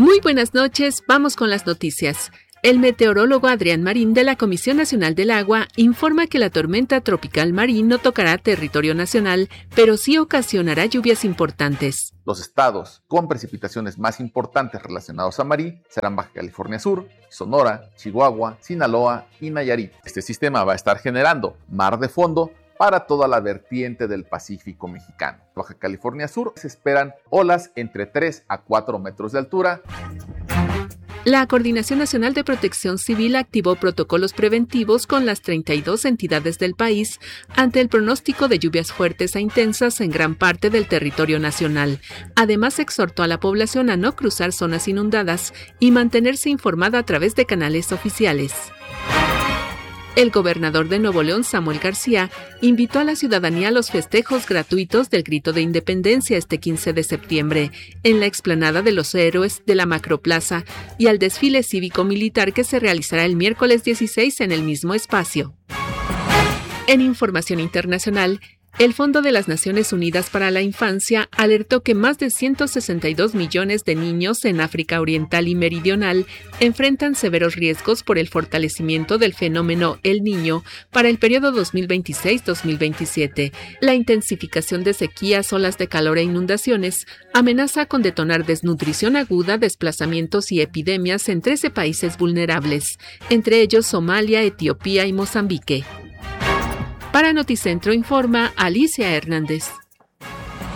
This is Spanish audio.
Muy buenas noches, vamos con las noticias. El meteorólogo Adrián Marín de la Comisión Nacional del Agua informa que la tormenta tropical Marín no tocará territorio nacional, pero sí ocasionará lluvias importantes. Los estados con precipitaciones más importantes relacionados a Marín serán Baja California Sur, Sonora, Chihuahua, Sinaloa y Nayarit. Este sistema va a estar generando mar de fondo para toda la vertiente del Pacífico mexicano. Baja California Sur se esperan olas entre 3 a 4 metros de altura. La Coordinación Nacional de Protección Civil activó protocolos preventivos con las 32 entidades del país ante el pronóstico de lluvias fuertes e intensas en gran parte del territorio nacional. Además, exhortó a la población a no cruzar zonas inundadas y mantenerse informada a través de canales oficiales. El gobernador de Nuevo León, Samuel García, invitó a la ciudadanía a los festejos gratuitos del Grito de Independencia este 15 de septiembre, en la explanada de los héroes de la Macroplaza y al desfile cívico-militar que se realizará el miércoles 16 en el mismo espacio. En información internacional, el Fondo de las Naciones Unidas para la Infancia alertó que más de 162 millones de niños en África Oriental y Meridional enfrentan severos riesgos por el fortalecimiento del fenómeno El Niño para el periodo 2026-2027. La intensificación de sequías, olas de calor e inundaciones amenaza con detonar desnutrición aguda, desplazamientos y epidemias en 13 países vulnerables, entre ellos Somalia, Etiopía y Mozambique. Para Noticentro informa Alicia Hernández.